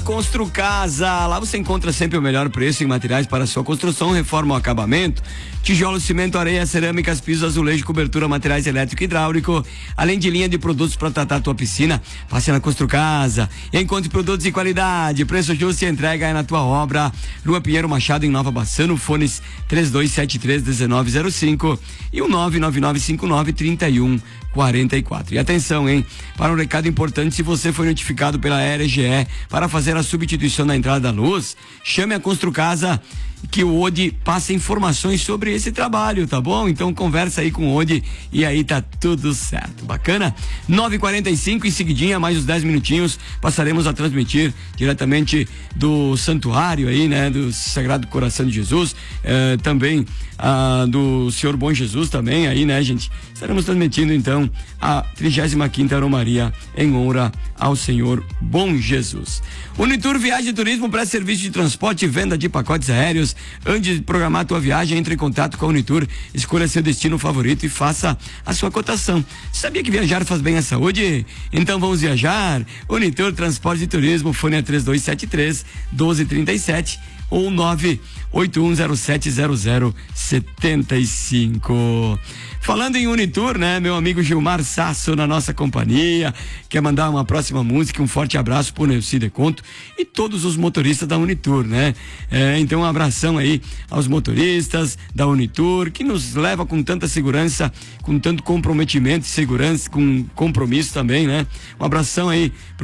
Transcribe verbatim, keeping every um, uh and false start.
Construcasa, lá você encontra sempre o melhor preço em materiais para sua construção, reforma ou acabamento, tijolo, cimento, areia, cerâmicas, piso, azulejo, cobertura, materiais elétrico e hidráulico, além de linha de produtos para tratar a tua piscina. Passe na Construcasa e encontre produtos de qualidade, preço justo e entrega é na tua obra. Rua Pinheiro Machado, em Nova Bassano, fones três dois sete três um nove zero cinco e o nove nove nove cinco nove três um quarenta e quatro. E atenção, hein? Para um recado importante, se você foi notificado pela R G E para fazer a substituição da entrada da luz, chame a Construcasa que o Odi passa informações sobre esse trabalho, tá bom? Então conversa aí com o Odi e aí tá tudo certo. Bacana? nove e quarenta e cinco, em seguidinha, mais uns dez minutinhos, passaremos a transmitir diretamente do santuário aí, né? Do Sagrado Coração de Jesus, eh, também ah, do Senhor Bom Jesus também aí, né, gente? Estaremos transmitindo então a trigésima quinta Romaria em honra ao Senhor Bom Jesus. Unitur Viagem e Turismo, presta serviço de transporte e venda de pacotes aéreos. Antes de programar a tua viagem, entre em contato com a Unitur, escolha seu destino favorito e faça a sua cotação. Sabia que viajar faz bem à saúde? Então vamos viajar? Unitur Transporte e Turismo, fone é três dois sete três, um dois três sete ou nove oito um zero sete zero zero sete cinco. Falando em Unitur, né, meu amigo Gilmar Sasso na nossa companhia, quer mandar uma próxima música, um forte abraço pro Neuci de Conto e todos os motoristas da Unitur, né? É, então um abração aí aos motoristas da Unitur, que nos leva com tanta segurança, com tanto comprometimento e segurança, com compromisso também, né? Um abração aí